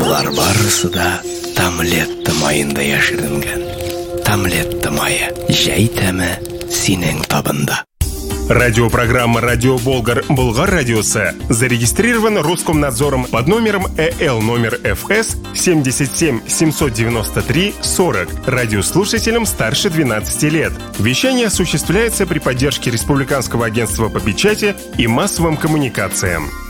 Бұлар барысы да Тамлетті майында яшірінген. Тамлетті майы жай тәмі сенің табында. Радиопрограмма «Радио Болгар» Болгар радиосы зарегистрирован Роскомнадзором под номером ЭЛ номер ФС 77 793 40 радиослушателям старше 12 лет. Вещание осуществляется при поддержке Республиканского агентства по печати и массовым коммуникациям.